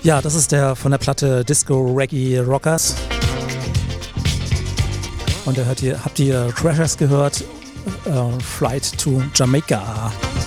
Ja, das ist der von der Platte Disco Reggae Rockers. Und da habt ihr Crashers gehört, Flight to Jamaica.